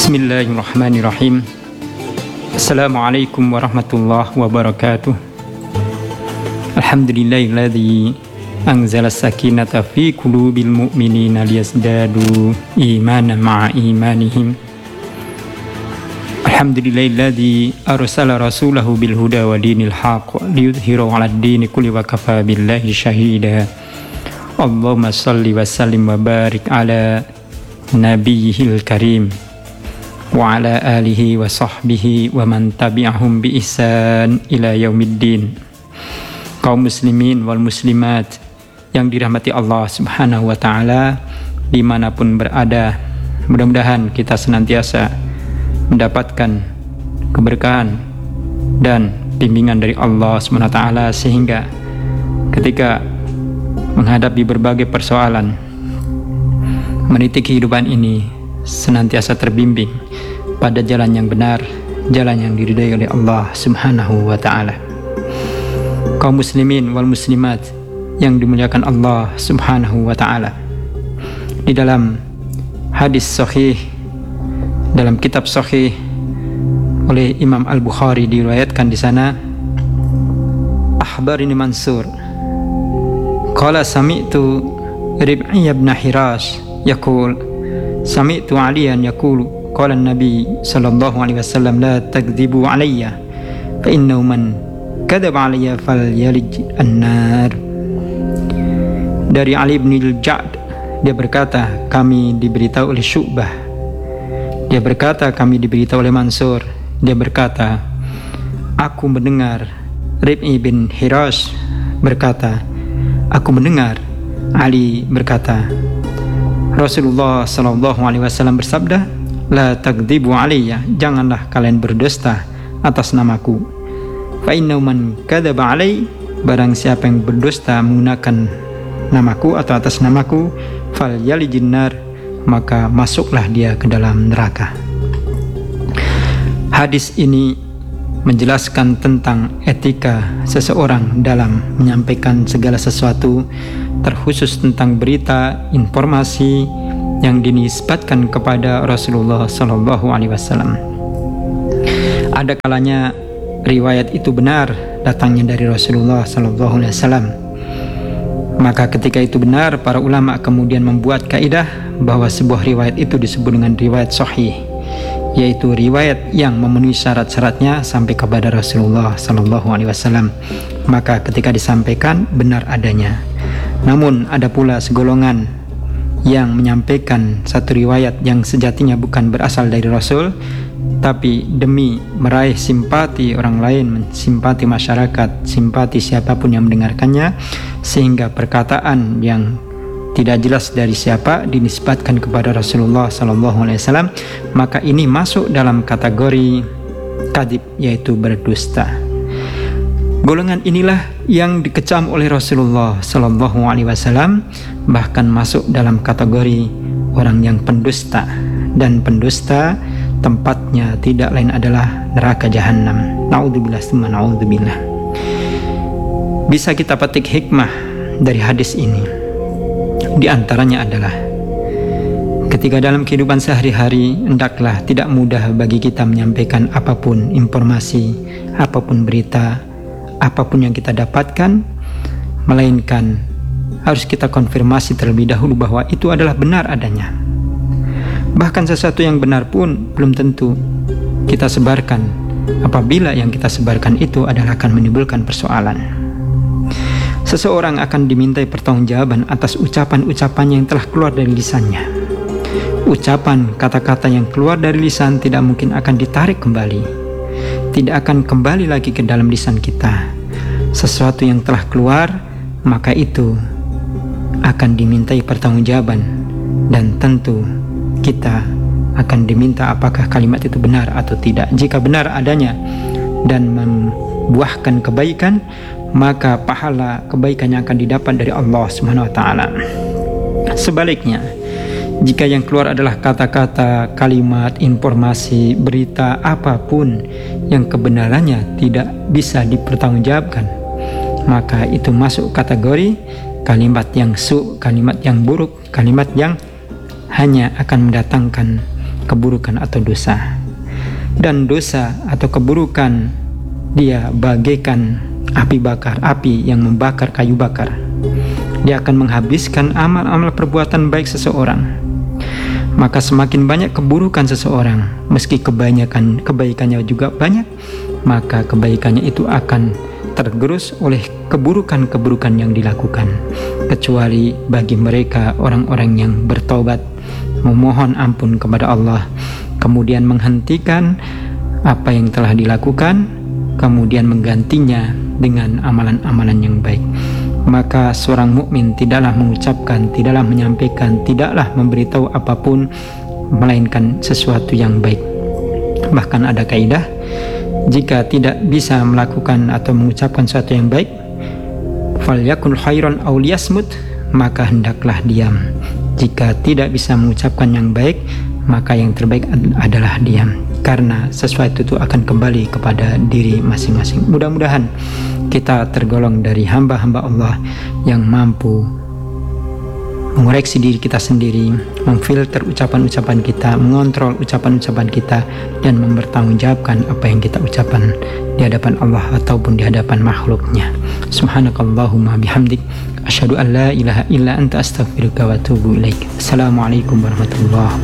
Bismillahirrahmanirrahim. Assalamualaikum warahmatullahi wabarakatuh. Alhamdulillahilladzi anzala sakinata fi qulubil mu'minina liyazdadu imanan ma'a imanihim. Alhamdulillahilladzi arsala rasulahu bil huda wa dinil haqq liyudhhirahu 'alad dini kulli wa kafa billahi syahida. Allahumma shalli wa sallim wa barik ala nabiyyil karim wa ala alihi wa sahbihi wa man tabi'ahum bi ihsan ila yaumiddin. Kaum muslimin wal muslimat yang dirahmati Allah subhanahu wa ta'ala dimanapun berada, mudah-mudahan kita senantiasa mendapatkan keberkahan dan bimbingan dari Allah subhanahu wa ta'ala, sehingga ketika menghadapi berbagai persoalan, meniti kehidupan ini senantiasa terbimbing pada jalan yang benar, jalan yang diridai oleh Allah subhanahu wa ta'ala. Kaum muslimin wal muslimat yang dimuliakan Allah subhanahu wa ta'ala, di dalam hadis sahih, dalam kitab sahih oleh Imam Al-Bukhari diriwayatkan di sana, akhbarani Mansur qala sami'tu Rib'i ibn Hirash yaqul sami'tu Aliyan yaqulu qala an-nabi sallallahu alaihi wasallam la takdzibu alayya fa innahu man kadzaba alayya falyalij an-nar. Dari Ali bin al-Ja'd, dia berkata, kami diberitahu oleh Syu'bah, dia berkata kami diberitahu oleh Mansur, dia berkata, aku mendengar Rib'i bin Hirash berkata, aku mendengar Ali berkata, Rasulullah sallallahu alaihi wasallam bersabda, la takdzibu alayya, janganlah kalian berdusta atas namaku. Fa innahu man kadzaba alai, barang siapa yang berdusta menggunakan namaku atau atas namaku, fal yalijin nar, maka masuklah dia ke dalam neraka. Hadis ini menjelaskan tentang etika seseorang dalam menyampaikan segala sesuatu, terkhusus tentang berita, informasi yang dinisbatkan kepada Rasulullah sallallahu alaihi wasallam. Ada kalanya riwayat itu benar datangnya dari Rasulullah sallallahu alaihi wasallam. Maka ketika itu benar, para ulama kemudian membuat kaidah bahwa sebuah riwayat itu disebut dengan riwayat sahih, yaitu riwayat yang memenuhi syarat-syaratnya sampai kepada Rasulullah sallallahu alaihi wasallam. Maka ketika disampaikan benar adanya. Namun ada pula segolongan yang menyampaikan satu riwayat yang sejatinya bukan berasal dari Rasul, tapi demi meraih simpati orang lain, simpati masyarakat, simpati siapapun yang mendengarkannya, sehingga perkataan yang tidak jelas dari siapa dinisbatkan kepada Rasulullah sallallahu alaihi wasallam, maka ini masuk dalam kategori kadzib, yaitu berdusta. Golongan inilah yang dikecam oleh Rasulullah sallallahu alaihi wasallam, bahkan masuk dalam kategori orang yang pendusta, dan pendusta tempatnya tidak lain adalah neraka jahanam. Naudzubillah tsumma naudzubillah. Bisa kita petik hikmah dari hadis ini. Di antaranya adalah ketika dalam kehidupan sehari-hari, hendaklah tidak mudah bagi kita menyampaikan apapun informasi, apapun berita, apapun yang kita dapatkan, melainkan harus kita konfirmasi terlebih dahulu bahwa itu adalah benar adanya. Bahkan sesuatu yang benar pun belum tentu kita sebarkan apabila yang kita sebarkan itu adalah akan menimbulkan persoalan. Seseorang akan dimintai pertanggungjawaban atas ucapan-ucapan yang telah keluar dari lisannya. Ucapan, kata-kata yang keluar dari lisan tidak mungkin akan ditarik kembali, tidak akan kembali lagi ke dalam lisan kita. Sesuatu yang telah keluar, maka itu akan dimintai pertanggungjawaban, dan tentu kita akan diminta apakah kalimat itu benar atau tidak. Jika benar adanya dan membuahkan kebaikan, maka pahala kebaikannya akan didapat dari Allah Subhanahu wa taala. Sebaliknya, jika yang keluar adalah kata-kata, kalimat, informasi, berita apapun yang kebenarannya tidak bisa dipertanggungjawabkan, maka itu masuk kategori kalimat yang kalimat yang buruk, kalimat yang hanya akan mendatangkan keburukan atau dosa. Dan dosa atau keburukan dia bagaikan api yang membakar kayu bakar. Dia akan menghabiskan amal-amal perbuatan baik seseorang. Maka semakin banyak keburukan seseorang, meski kebaikannya juga banyak, maka kebaikannya itu akan tergerus oleh keburukan-keburukan yang dilakukan. Kecuali bagi mereka orang-orang yang bertobat, memohon ampun kepada Allah, kemudian menghentikan apa yang telah dilakukan, kemudian menggantinya dengan amalan-amalan yang baik. Maka seorang mukmin tidaklah mengucapkan, tidaklah menyampaikan, tidaklah memberitahu apapun melainkan sesuatu yang baik. Bahkan ada kaidah, jika tidak bisa melakukan atau mengucapkan sesuatu yang baik, falyakun khairan aw liyasmut, maka hendaklah diam. Jika tidak bisa mengucapkan yang baik, maka yang terbaik adalah diam, karena sesuatu itu akan kembali kepada diri masing-masing. Mudah-mudahan kita tergolong dari hamba-hamba Allah yang mampu mengoreksi diri kita sendiri, memfilter ucapan-ucapan kita, mengontrol ucapan-ucapan kita, dan mempertanggungjawabkan apa yang kita ucapkan di hadapan Allah ataupun di hadapan makhluknya. Subhanakallahumma bihamdik, asyhadu an la ilaha illa anta astaghfiruka wa atubu ilaik. Assalamualaikum warahmatullahi wabarakatuh.